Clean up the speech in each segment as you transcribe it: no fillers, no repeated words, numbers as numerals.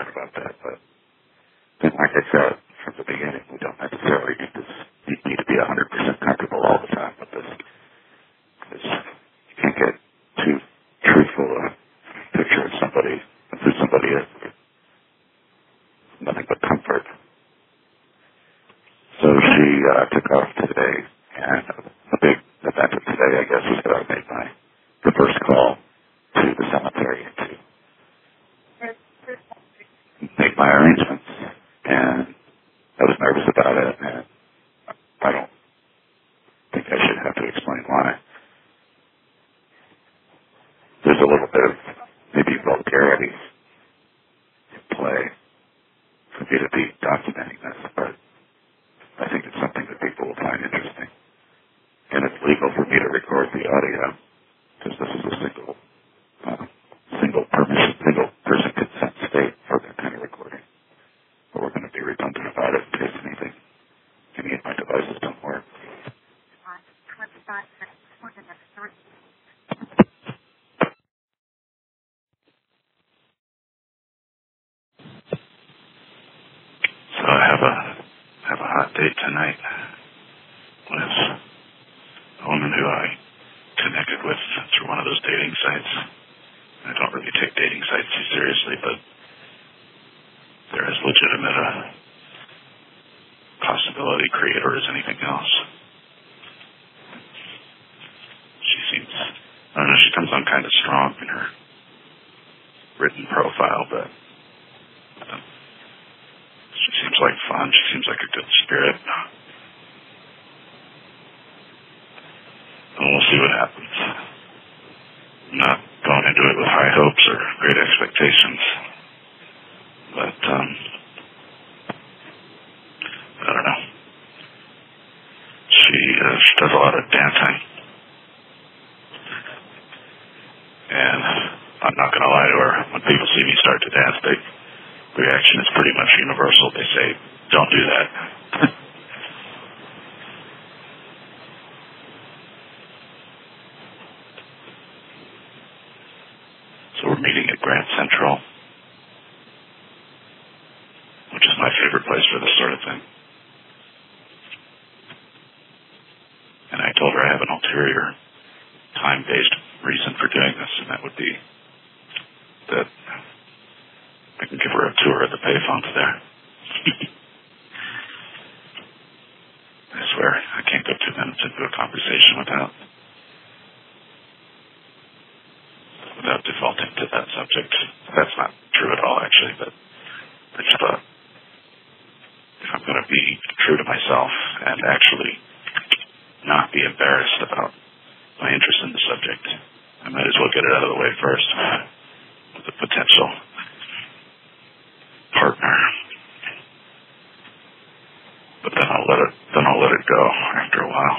right about that. But then, like I said from the beginning, we don't necessarily need to be 100% comfortable all the time with this. Because you can't get too truthful a picture of somebody, of who somebody is. Nothing but comfort. So she took off today, and a big event of today, I guess, was that I made the first call to the cemetery to make my arrangements. And I was nervous about it, and I don't think I should have to explain why. There's a little bit of maybe vulgarity in play for me to be documenting this, but I think it's something that people will find interesting. And it's legal for me to record the audio, because this is a single person consent state for that kind of recording. But we're going to be redundant about it in case any of my devices don't work. So I have a hot date tonight with a woman who I connected with through one of those dating sites. I don't really take dating sites too seriously, but they're as legitimate a possibility creator as anything else. I don't know, she comes on kind of strong in her written profile, but she seems like fun. She seems like a good spirit. And we'll see what happens. I'm not going into it with high hopes or great expectations. But, I don't know. She does a lot of dancing. And I'm not going to lie to her. When people see me start to dance, the reaction is pretty much universal. They say, don't do that. So we're meeting at Grand Central, which is my favorite place for this sort of thing. And I told her I have an ulterior, time-based reason for doing this, and that would be that I can give her a tour of the payphones there. I swear, I can't go 2 minutes into a conversation without defaulting to that subject. That's not true at all, actually, but I just thought, if I'm going to be true to myself and actually not be embarrassed about my interest in the subject, I might as well get it out of the way first with a potential partner. But then I'll let it go after a while.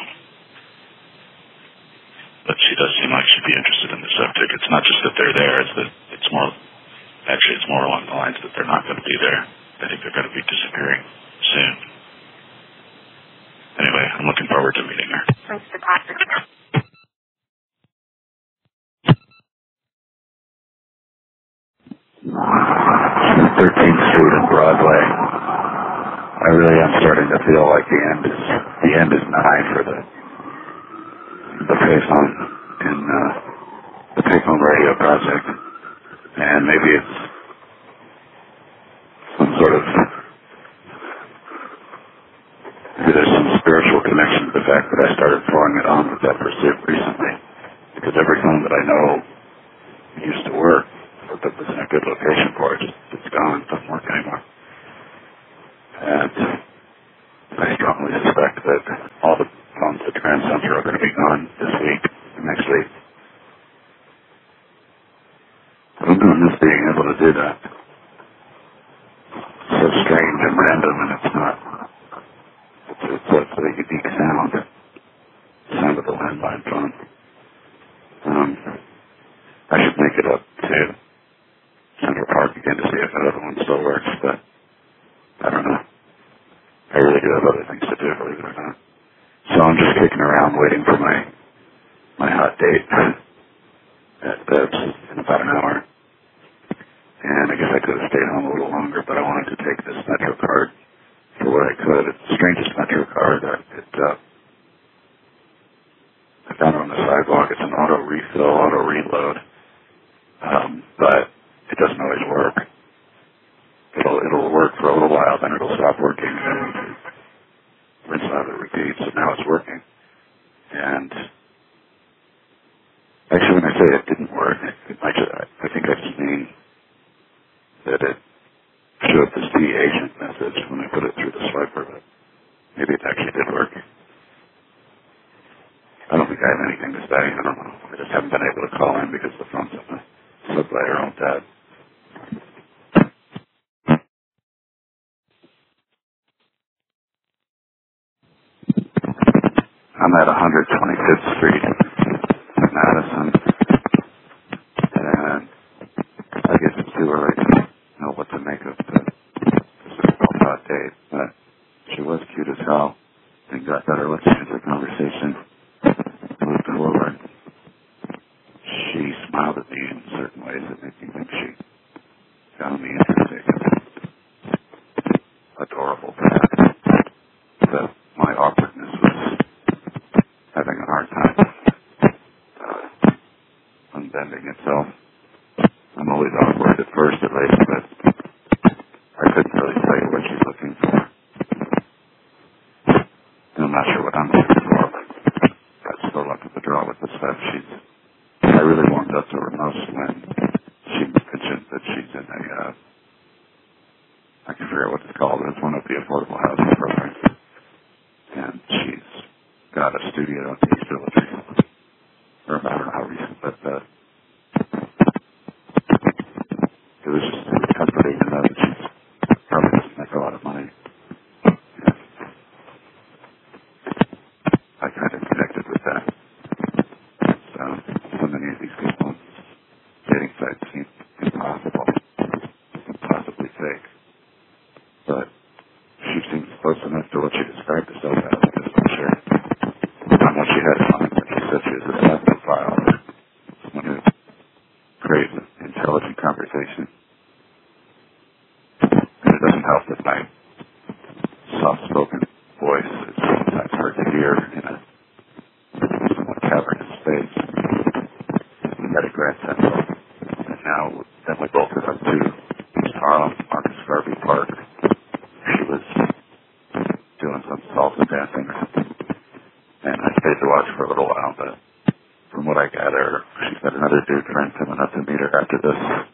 But she does seem like she'd be interested in the subject. It's not just that they're there, it's more along the lines that they're not going to be there. I think they're going to be disappearing soon. Anyway, I'm looking forward to meeting her. 13th Street and Broadway. I really am starting to feel like the end is nigh for the payphone in the payphone radio project, and maybe it's some sort of there's some spiritual connection to the fact that I started throwing it on with that pursuit recently, because every phone that I know used to work that was in a good location for it, it's gone, it doesn't work anymore. And I strongly suspect that all the phones at Grand Central are going to be gone this week and next week. I'm going to miss being able to do that. It's so strange and random, and it's not. It's a unique sound. The sound of the landline phone. I should make it up to Central Park again to see if that other one still works, but I don't know. I really do have other things to do, believe it or not. So I'm just kicking around waiting for my hot date at Beb's in about an hour. And I guess I could have stayed home a little longer. to take this Metro card for what I could. It's the strangest Metro card. I found it on the sidewalk. It's an auto refill, auto reload, but it doesn't always work. It'll work for a little while, then it'll stop working, and then rinse out and repeat. So now it's working. And actually, when I say it didn't work, I think I just mean that it showed this de-agent message when I put it through the swiper, but maybe it actually did work. I don't think I have anything to say. I don't know. I just haven't been able to call in because the phone's on the subway or on dead. I'm at 125th Street in Madison, and I guess it's too early to know what to make of the so-called hot date, but she was cute as hell and got better with the conversation. Moved forward. She smiled at me in certain ways that made me think she found me interesting and adorable, perhaps. That my awkwardness was having a hard time unbending itself. I'm always awkward at first, at least, but I couldn't really tell you what she's looking for. And I'm not sure what I'm looking for, but got so luck at the draw with the stuff. I really warmed up to her most when she mentioned that she's in I can figure out what it's called, but it's one of the affordable housing programs. And she's got a studio in the East Village, or I don't know how recent, but it was just comforting to know that she's probably doesn't make a lot of money. And I kind of connected with that. So many of these people dating sites seem impossible, impossibly fake. But she seems close enough to what she described herself as. I'm just not sure how much she had in mind when she said she was a psychophile, someone who craves intelligent conversation. And it doesn't help that my soft-spoken voice is sometimes hard to hear in a somewhat cavernous space. We met at Grand Central, and now then we both went up to East Harlem, Marcus Garvey Park. She was doing some salsa dancing or something, and I stayed to watch for a little while, but from what I gather, she's got another dude friend coming up to meet her after this.